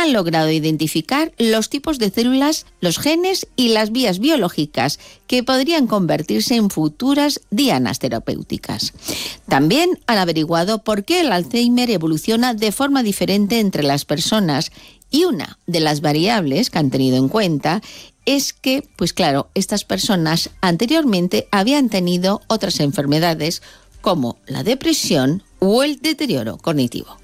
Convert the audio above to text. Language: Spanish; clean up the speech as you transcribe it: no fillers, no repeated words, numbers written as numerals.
han logrado identificar los tipos de células, los genes y las vías biológicas que podrían convertirse en futuras dianas terapéuticas. También han averiguado por qué el Alzheimer evoluciona de forma diferente entre las personas, y una de las variables que han tenido en cuenta es que, pues claro, estas personas anteriormente habían tenido otras enfermedades como la depresión o el deterioro cognitivo.